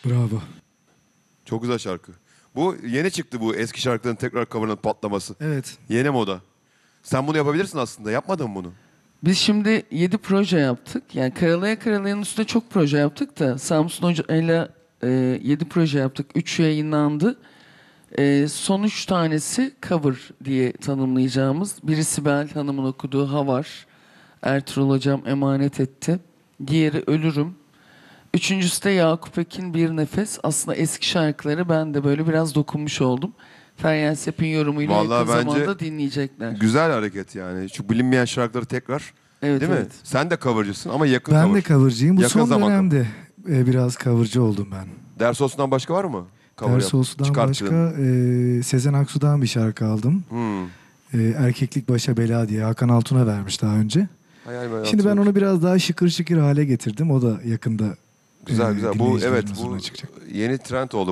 Bravo. Çok güzel şarkı. Bu yeni çıktı, bu eski şarkıların tekrar coverlanıp patlaması. Evet. Yeni moda. Sen bunu yapabilirsin aslında. Yapmadın mı bunu? Biz şimdi 7 proje yaptık. Yani Karalaya Karalaya'nın üstünde çok proje yaptık da Samsun Hoca ile 7 proje yaptık. 3 yayınlandı. Son 3 tanesi cover diye tanımlayacağımız. Biri Sibel Hanım'ın okuduğu Havar. Ertuğrul Hocam emanet etti. Diğeri Ölürüm. Üçüncüsü de Yakup Ekin Bir Nefes. Aslında eski şarkıları ben de böyle biraz dokunmuş oldum. Feryal Sep'in yorumuyla Vallahi yakın bence zamanda dinleyecekler. Güzel hareket yani. Şu bilinmeyen şarkıları tekrar. Evet, Değil mi? evet. Sen de covercısın ama yakın Ben cover. de covercıyım. Bu Yakın son zaman dönemde biraz covercı oldum ben. Ders olsundan başka var mı? Cover Ders olsudan çıkarttığın. başka Sezen Aksu'dan bir şarkı aldım. Erkeklik Başa Bela diye Hakan Altun'a vermiş daha önce. Şimdi ben onu biraz daha şıkır şıkır hale getirdim. O da yakında güzel güzel. Bu evet, dinleyicilerin bu huzuruna çıkacak. yeni trend oldu.